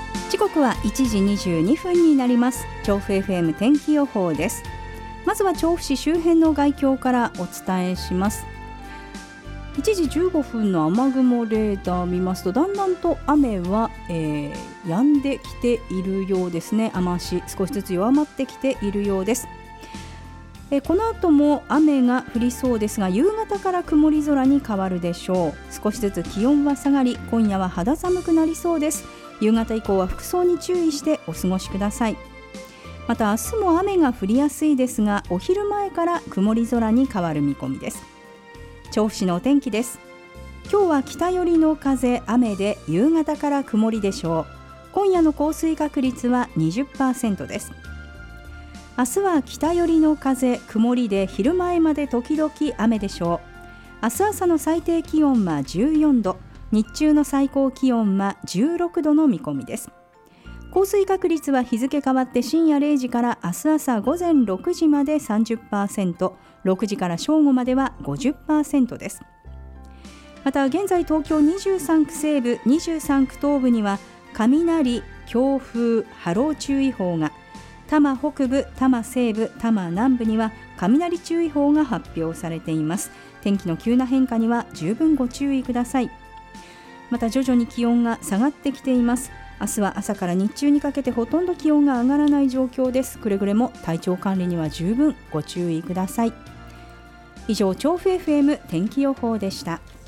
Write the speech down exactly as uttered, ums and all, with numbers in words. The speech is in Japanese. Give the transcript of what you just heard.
時刻はいちじにじゅうにふんになります。調布 エフエム 天気予報です。まずは調布市周辺の概況からお伝えします。いちじじゅうごふんの雨雲レーダー見ますと、だんだんと雨は、えー、止んできているようですね。雨足少しずつ弱まってきているようです。えー、この後も雨が降りそうですが、夕方から曇り空に変わるでしょう。少しずつ気温は下がり、今夜は肌寒くなりそうです。夕方以降は服装に注意してお過ごしください。また明日も雨が降りやすいですが、お昼前から曇り空に変わる見込みです。調布市のお天気です。今日は北寄りの風、雨で夕方から曇りでしょう。今夜の降水確率は にじゅっパーセント です。明日は北寄りの風、曇りで昼前まで時々雨でしょう。明日朝の最低気温はじゅうよんど、日中の最高気温はじゅうろくどの見込みです。降水確率は日付変わって深夜れいじから明日朝午前ろくじまで さんじゅっパーセント、ろくじから正午までは ごじゅっパーセント です。また現在東京にじゅうさんく西部、にじゅうさんく東部には雷、強風、波浪注意報が、多摩北部、多摩西部、多摩南部には雷注意報が発表されています。天気の急な変化には十分ご注意ください。また徐々に気温が下がってきています。明日は朝から日中にかけてほとんど気温が上がらない状況です。くれぐれも体調管理には十分ご注意ください。以上、調布 エフエム 天気予報でした。